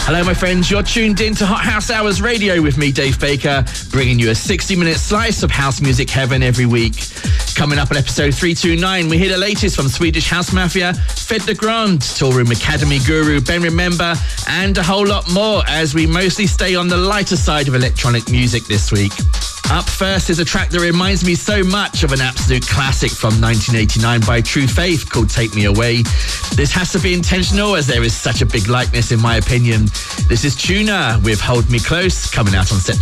Hello, my friends. You're tuned in to Hot House Hours Radio with me, Dave Baker, bringing you a 60-minute slice of house music heaven every week. Coming up on episode 329, we hear the latest from Swedish House Mafia, Fed de Grand, Toolroom Academy guru Ben Remember, and a whole lot more as we mostly stay on the lighter side of electronic music this week. Up first is a track that reminds me so much of an absolute classic from 1989 by True Faith called Take Me Away. This has to be intentional as there is such a big likeness in my opinion. This is Tuna with Hold Me Close, coming out on September